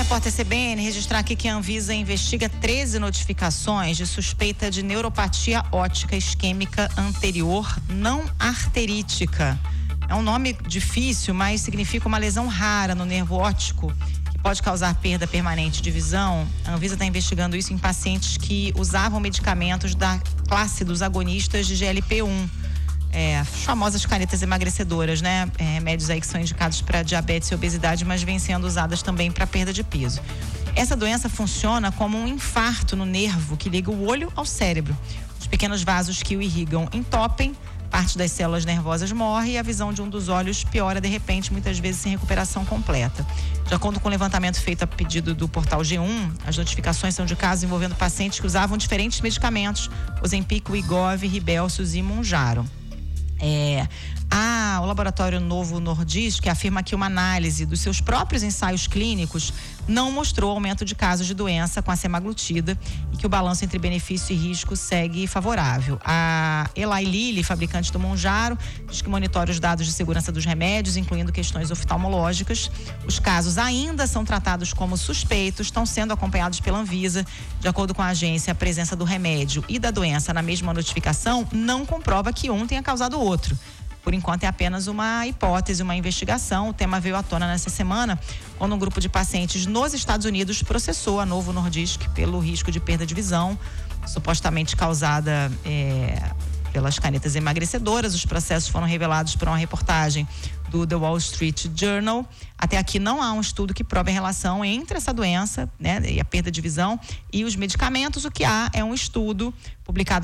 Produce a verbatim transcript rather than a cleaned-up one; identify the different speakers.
Speaker 1: repórter C B N registrar aqui que a Anvisa investiga treze notificações de suspeita de neuropatia óptica isquêmica anterior não arterítica. É um nome difícil, mas significa uma lesão rara no nervo óptico que pode causar perda permanente de visão. A Anvisa está investigando isso em pacientes que usavam medicamentos da classe dos agonistas de G L P um. É, as famosas canetas emagrecedoras, né? É, remédios aí que são indicados para diabetes e obesidade, mas vêm sendo usadas também para perda de peso. Essa doença funciona como um infarto no nervo que liga o olho ao cérebro. Os pequenos vasos que o irrigam entopem, parte das células nervosas morre e a visão de um dos olhos piora de repente, muitas vezes sem recuperação completa. De acordo com o levantamento feito a pedido do portal G um, as notificações são de casos envolvendo pacientes que usavam diferentes medicamentos, Ozempic, Wegovy, Rybelsus e Mounjaro. É, há o laboratório Novo Nordisk afirma que uma análise dos seus próprios ensaios clínicos não mostrou aumento de casos de doença com a semaglutida e que o balanço entre benefício e risco segue favorável. A Eli Lilly, fabricante do Mounjaro, diz que monitora os dados de segurança dos remédios, incluindo questões oftalmológicas. Os casos ainda são tratados como suspeitos, estão sendo acompanhados pela Anvisa. De acordo com a agência, a presença do remédio e da doença na mesma notificação não comprova que um tenha causado o outro. Por enquanto é apenas uma hipótese, uma investigação. O tema veio à tona nessa semana, quando um grupo de pacientes nos Estados Unidos processou a Novo Nordisk pelo risco de perda de visão, supostamente causada é, pelas canetas emagrecedoras. Os processos foram revelados por uma reportagem do The Wall Street Journal. Até aqui não há um estudo que prove a relação entre essa doença, né, e a perda de visão e os medicamentos. O que há é um estudo publicado